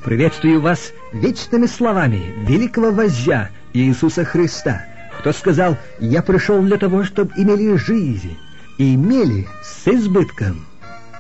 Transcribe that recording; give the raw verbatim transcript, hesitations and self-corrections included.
Приветствую вас вечными словами великого вождя Иисуса Христа, кто сказал: «Я пришел для того, чтобы имели жизнь, и имели с избытком».